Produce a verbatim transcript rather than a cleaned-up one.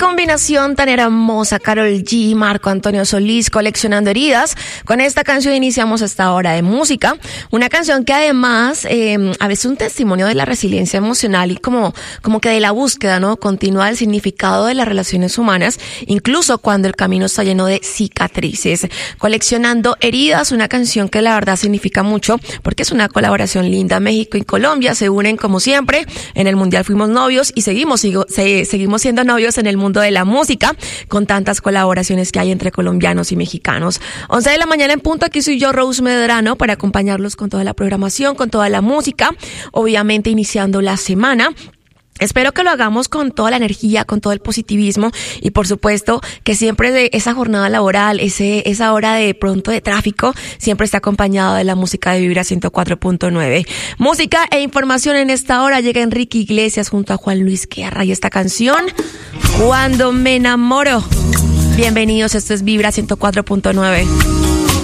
combinación tan hermosa, Karol G, Marco Antonio Solís, Coleccionando Heridas. Con esta canción iniciamos esta hora de música. Una canción que además eh, a veces un testimonio de la resiliencia emocional y como, como que de la búsqueda, ¿no? Continua del significado de las relaciones humanas, incluso cuando el camino está lleno de cicatrices. Coleccionando Heridas, una canción que la verdad significa mucho porque es una colaboración linda. México y Colombia se unen como siempre. En el Mundial fuimos novios y seguimos, sigo, se, seguimos siendo novios en el mundo de la música, con tantas colaboraciones que hay entre colombianos y mexicanos. once de la mañana en punto, aquí soy yo, Rose Medrano, para acompañarlos con toda la programación, con toda la música, obviamente iniciando la semana. Espero que lo hagamos con toda la energía, con todo el positivismo y por supuesto que siempre de esa jornada laboral, ese, esa hora de pronto de tráfico, siempre está acompañado de la música de Vibra ciento cuatro punto nueve. Música e información en esta hora. Llega Enrique Iglesias junto a Juan Luis Guerra y esta canción, Cuando me enamoro. Bienvenidos, esto es Vibra ciento cuatro punto nueve.